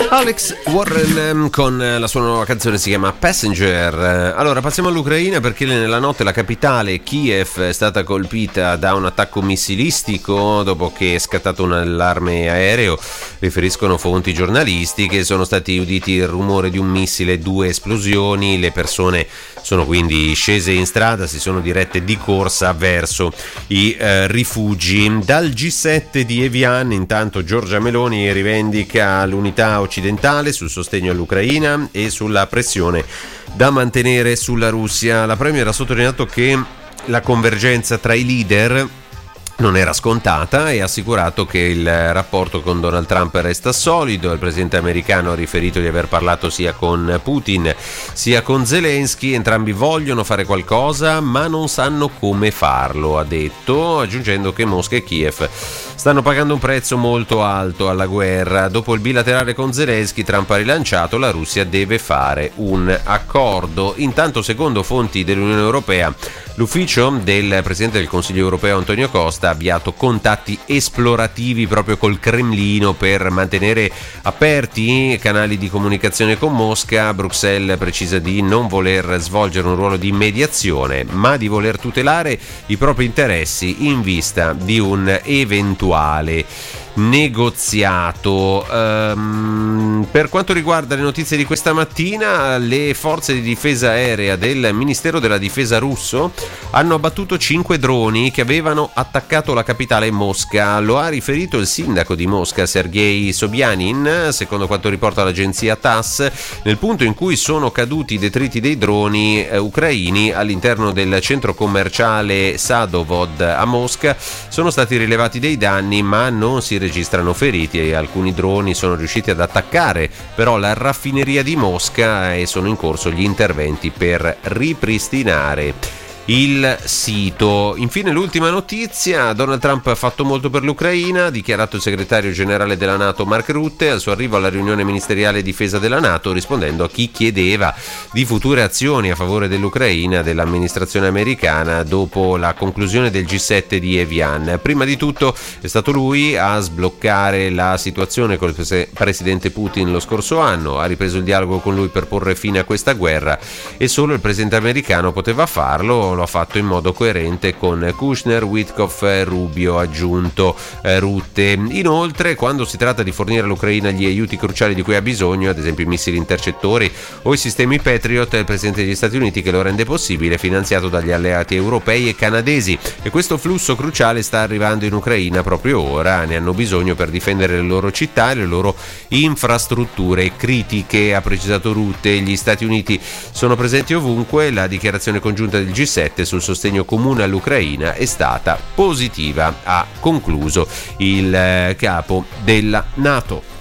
Alex Warren con la sua nuova canzone, si chiama Passenger. Allora passiamo all'Ucraina, perché nella notte la capitale Kiev è stata colpita da un attacco missilistico dopo che è scattato un allarme aereo. Riferiscono fonti giornalistiche, sono stati uditi il rumore di un missile e 2 esplosioni. Le persone sono quindi scese in strada, si sono dirette di corsa verso i rifugi. Dal G7 di Evian intanto Giorgia Meloni rivendica l'unità occidentale sul sostegno all'Ucraina e sulla pressione da mantenere sulla Russia. La premier ha sottolineato che la convergenza tra i leader non era scontata e ha assicurato che il rapporto con Donald Trump resta solido. Il presidente americano ha riferito di aver parlato sia con Putin sia con Zelensky. Entrambi vogliono fare qualcosa ma non sanno come farlo, ha detto, aggiungendo che Mosca e Kiev stanno pagando un prezzo molto alto alla guerra. Dopo il bilaterale con Zelensky, Trump ha rilanciato: la Russia deve fare un accordo. Intanto, secondo fonti dell'Unione Europea, l'ufficio del presidente del Consiglio Europeo Antonio Costa ha avviato contatti esplorativi proprio col Cremlino per mantenere aperti i canali di comunicazione con Mosca. Bruxelles precisa di non voler svolgere un ruolo di mediazione, ma di voler tutelare i propri interessi in vista di un eventuale negoziato. Per quanto riguarda le notizie di questa mattina, le forze di difesa aerea del Ministero della Difesa russo hanno abbattuto 5 droni che avevano attaccato la capitale Mosca. Lo ha riferito il sindaco di Mosca, Sergei Sobyanin, secondo quanto riporta l'agenzia TASS. Nel punto in cui sono caduti i detriti dei droni ucraini all'interno del centro commerciale Sadovod a Mosca sono stati rilevati dei danni, ma non si registrano feriti, e alcuni droni sono riusciti ad attaccare però la raffineria di Mosca e sono in corso gli interventi per ripristinare il sito. Infine l'ultima notizia: Donald Trump ha fatto molto per l'Ucraina, ha dichiarato il segretario generale della NATO Mark Rutte al suo arrivo alla riunione ministeriale difesa della NATO, rispondendo a chi chiedeva di future azioni a favore dell'Ucraina dell'amministrazione americana dopo la conclusione del G7 di Evian. Prima di tutto è stato lui a sbloccare la situazione con il presidente Putin lo scorso anno, ha ripreso il dialogo con lui per porre fine a questa guerra e solo il presidente americano poteva farlo. Lo ha fatto in modo coerente con Kushner, Witkoff e Rubio, ha aggiunto Rutte. Inoltre, quando si tratta di fornire all'Ucraina gli aiuti cruciali di cui ha bisogno, ad esempio i missili intercettori o i sistemi Patriot, è il presidente degli Stati Uniti che lo rende possibile, finanziato dagli alleati europei e canadesi, e questo flusso cruciale sta arrivando in Ucraina proprio ora. Ne hanno bisogno per difendere le loro città e le loro infrastrutture critiche, ha precisato Rutte. Gli Stati Uniti sono presenti ovunque. La dichiarazione congiunta del G7 sul sostegno comune all'Ucraina è stata positiva, ha concluso il capo della NATO.